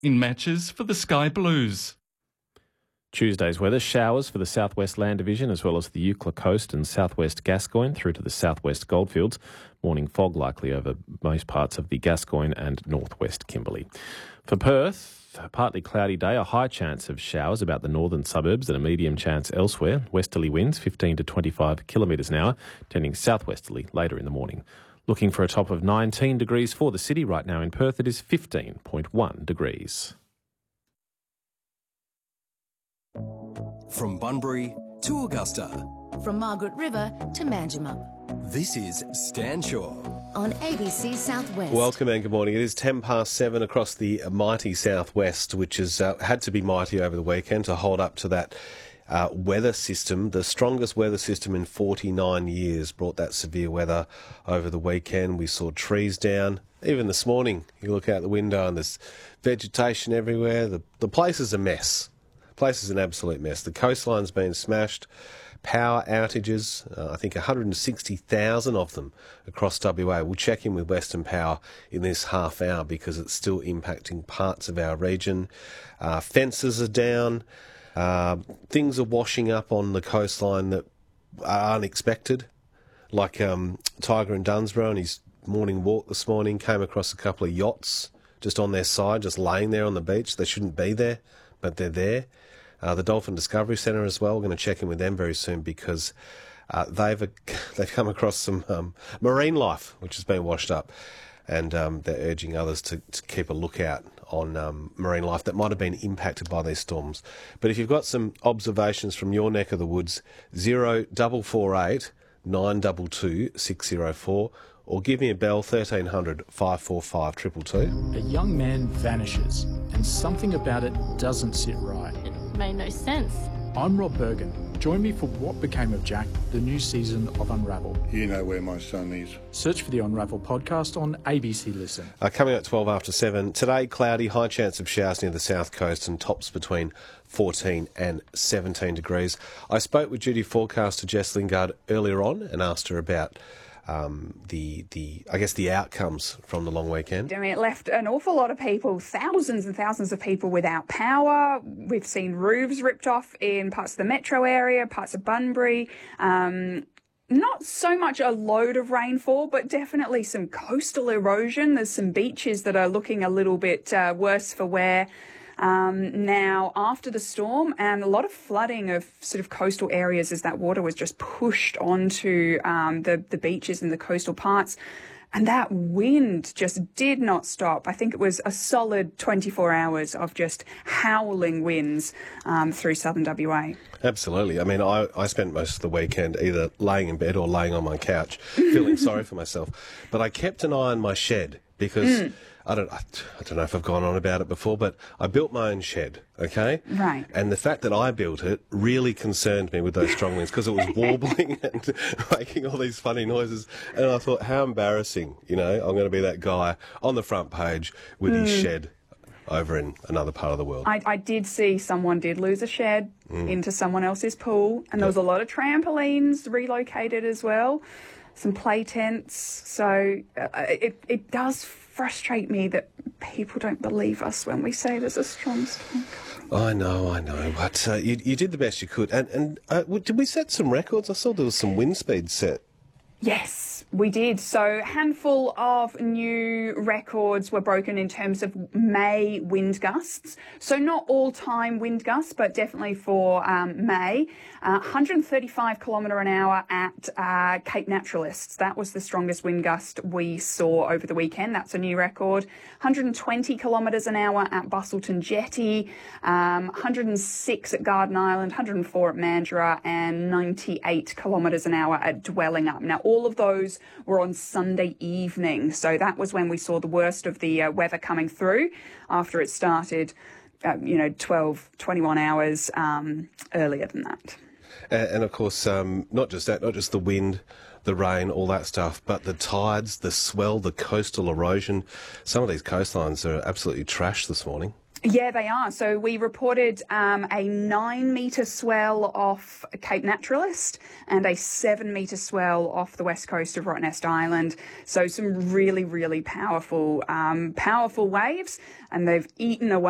in matches for the Sky Blues. Tuesday's weather, showers for the southwest Land Division as well as the Eucla Coast and southwest Gascoyne through to the southwest Goldfields. Morning fog likely over most parts of the Gascoyne and northwest Kimberley. For Perth, a partly cloudy day, a high chance of showers about the northern suburbs and a medium chance elsewhere. Westerly winds 15 to 25 kilometres an hour, tending southwesterly later in the morning. Looking for a top of 19 degrees for the city. Right now in Perth it is 15.1 degrees. From Bunbury to Augusta. From Margaret River to Manjimup. This is Stan Shaw on ABC Southwest. Welcome and good morning. It is 7:10 across the mighty southwest, which has had to be mighty over the weekend to hold up to that weather system. The strongest weather system in 49 years brought that severe weather over the weekend. We saw trees down. Even this morning, you look out the window and there's vegetation everywhere. The place is a mess. The place is an absolute mess. The coastline's been smashed. Power outages, I think 160,000 of them across WA. We'll check in with Western Power in this half hour because it's still impacting parts of our region. Fences are down. Things are washing up on the coastline that are unexpected. Like Tiger in Dunsborough on his morning walk this morning came across a couple of yachts just on their side, just laying there on the beach. They shouldn't be there, but they're there. The Dolphin Discovery Centre as well. We're going to check in with them very soon because they've come across some marine life which has been washed up, and they're urging others to keep a lookout on marine life that might have been impacted by these storms. But if you've got some observations from your neck of the woods, 0448 922 604, or give me a bell, 1300 545 222. A young man vanishes and something about it doesn't sit right. It made no sense. I'm Rob Bergen. Join me for What Became of Jack, the new season of Unravel. You know where my son is. Search for the Unravel podcast on ABC Listen. Coming up 12 after 7. Today, cloudy, high chance of showers near the south coast and tops between 14 and 17 degrees. I spoke with Duty forecaster Jess Lingard earlier on and asked her about the outcomes from the long weekend. I mean, it left an awful lot of people, thousands and thousands of people without power. We've seen roofs ripped off in parts of the metro area, parts of Bunbury. Not so much a load of rainfall, but definitely some coastal erosion. There's some beaches that are looking a little bit worse for wear now after the storm, and a lot of flooding of sort of coastal areas as that water was just pushed onto the beaches and the coastal parts. And that wind just did not stop. I think it was a solid 24 hours of just howling winds through southern WA. Absolutely. I mean, I spent most of the weekend either laying in bed or laying on my couch, feeling sorry for myself. But I kept an eye on my shed because I don't know if I've gone on about it before, but I built my own shed, okay? Right. And the fact that I built it really concerned me with those strong winds because it was warbling and making all these funny noises. And I thought, how embarrassing, I'm going to be that guy on the front page with his shed over in another part of the world. I did see someone did lose a shed into someone else's pool, and there was a lot of trampolines relocated as well, some play tents. So it does frustrate me that people don't believe us when we say there's a strong storm coming. I know, but you did the best you could. And did we set some records? I saw there was some wind speed set. Yes, we did. So a handful of new records were broken in terms of May wind gusts. So not all-time wind gusts, but definitely for May. 135 kilometre an hour at Cape Naturalists. That was the strongest wind gust we saw over the weekend. That's a new record. 120 kilometres an hour at Bustleton Jetty, 106 at Garden Island, 104 at Mandurah, and 98 kilometres an hour at Dwellingup. Now, all of those were on Sunday evening. So that was when we saw the worst of the weather coming through after it started, 12, 21 hours earlier than that. And of course, not just that, not just the wind, the rain, all that stuff, but the tides, the swell, the coastal erosion. Some of these coastlines are absolutely trashed this morning. Yeah, they are. So we reported a 9-metre swell off Cape Naturalist and a 7-metre swell off the west coast of Rottnest Island. So some really, really powerful waves, and they've eaten away